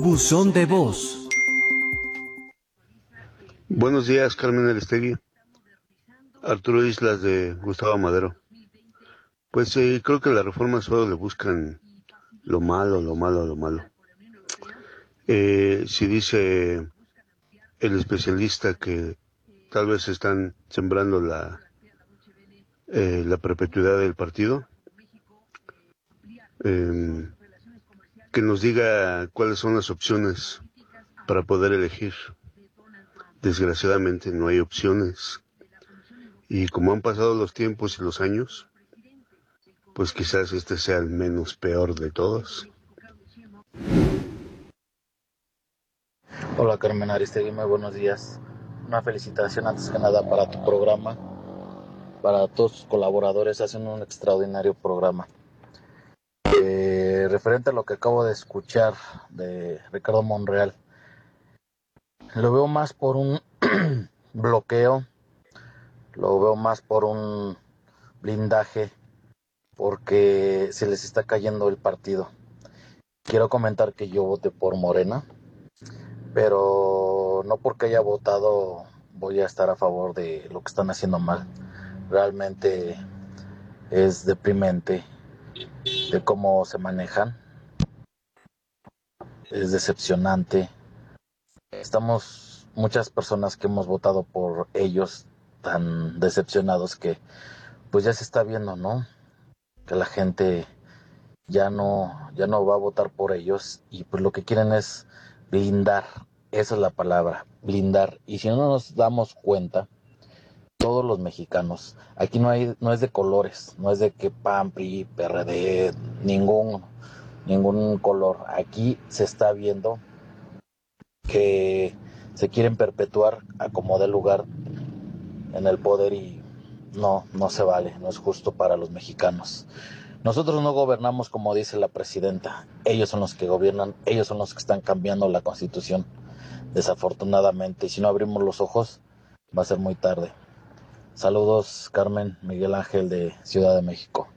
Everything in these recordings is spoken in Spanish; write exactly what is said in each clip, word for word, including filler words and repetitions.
Buzón de voz. Buenos días, Carmen Aristegui. Arturo Islas de Gustavo Madero. Pues eh, creo que las reformas solo le buscan lo malo, lo malo, lo malo. Eh, si dice el especialista que tal vez están sembrando la, eh, la perpetuidad del partido, eh, que nos diga cuáles son las opciones para poder elegir. Desgraciadamente no hay opciones. Y como han pasado los tiempos y los años, pues quizás este sea el menos peor de todos. Hola Carmen Aristegui, muy buenos días. Una felicitación antes que nada para tu programa, para todos tus colaboradores, hacen un extraordinario programa. Eh, referente a lo que acabo de escuchar de Ricardo Monreal, lo veo más por un bloqueo, lo veo más por un blindaje, porque se les está cayendo el partido. Quiero comentar que yo voté por Morena, pero no porque haya votado voy a estar a favor de lo que están haciendo mal. Realmente es deprimente de cómo se manejan, es decepcionante. Estamos muchas personas que hemos votado por ellos tan decepcionados que pues ya se está viendo, ¿no? Que la gente ya no ya no va a votar por ellos y pues lo que quieren es blindar, esa es la palabra, blindar. Y si no nos damos cuenta, todos los mexicanos, aquí no hay no es de colores, no es de que P A N, P R I, P R D, ningún ningún color. Aquí se está viendo que se quieren perpetuar a como dé lugar en el poder y no, no se vale, no es justo para los mexicanos. Nosotros no gobernamos como dice la presidenta, ellos son los que gobiernan, ellos son los que están cambiando la Constitución, desafortunadamente, y si no abrimos los ojos va a ser muy tarde. Saludos, Carmen, Miguel Ángel de Ciudad de México.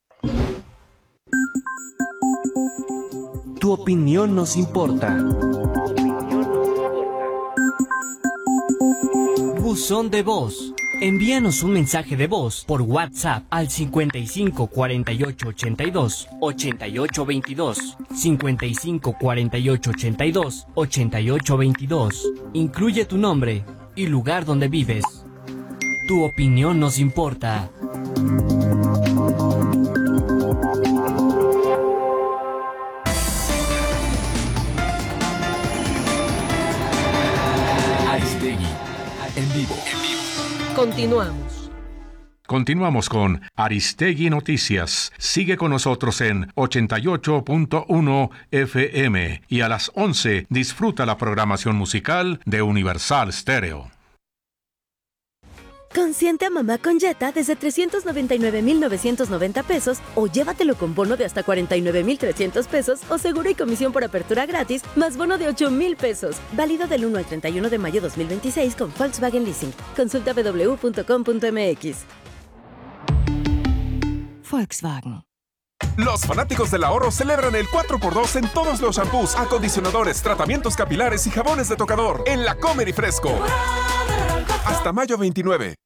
Tu opinión nos importa. Buzón de voz. Envíanos un mensaje de voz por WhatsApp al cincuenta y cinco cuarenta y ocho ochenta y dos ochenta y ocho veintidós, cincuenta y cinco cuarenta y ocho ochenta y dos ochenta y ocho veintidós. Incluye tu nombre y lugar donde vives. Tu opinión nos importa. Aristegui, en vivo. Continuamos. Continuamos con Aristegui Noticias. Sigue con nosotros en ochenta y ocho punto uno F M y a las once disfruta la programación musical de Universal Stereo. Consiente a mamá con Jetta desde trescientos noventa y nueve mil novecientos noventa pesos o llévatelo con bono de hasta cuarenta y nueve mil trescientos pesos o seguro y comisión por apertura gratis más bono de ocho mil pesos. Válido del uno al treinta y uno de mayo dos mil veintiséis con Volkswagen Leasing. Consulta w w w punto com punto m x. Volkswagen. Los fanáticos del ahorro celebran el cuatro por dos en todos los shampoos, acondicionadores, tratamientos capilares y jabones de tocador en La Comer y Fresco. Hasta mayo veintinueve.